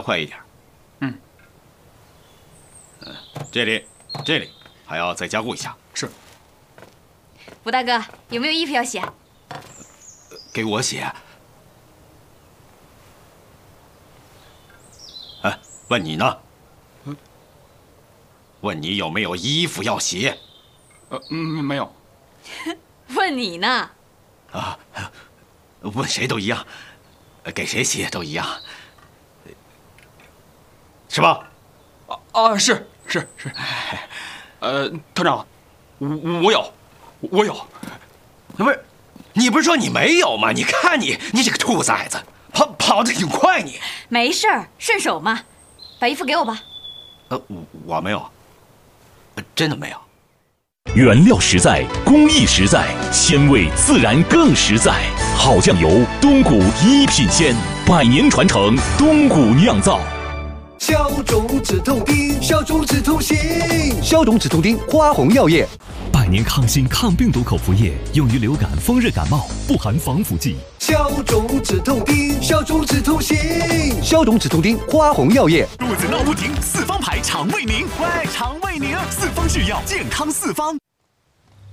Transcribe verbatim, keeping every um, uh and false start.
快一点。 嗯。 嗯，这里，这里还要再加固一下。 是。 吴大哥，有没有衣服要洗？ 给我洗。哎，问你呢？ 嗯。 问你有没有衣服要洗？ 呃，嗯，没有。 问你呢？ 啊，问谁都一样，给谁洗都一样，是吧？ 啊啊，是是是。呃，团长，我我有，我有。 不是，你不是说你没有吗？你看你，你这个兔崽子，跑跑得挺快你。 没事儿，顺手嘛。把衣服给我吧。 呃，我我没有，真的没有。 原料实在，工艺实在，鲜味自然更实在。好酱油，东谷一品鲜，百年传承，东谷酿造。 消肿止痛丁，消肿止痛行，消肿止痛丁，花红药业。 百年抗菌抗病毒口服液，用于流感、风热感冒，不含防腐剂。 消肿止痛丁，消肿止痛行，消肿止痛丁，花红药业。 肚子闹不停，四方牌肠胃宁，喂，肠胃宁，四方制药，健康四方。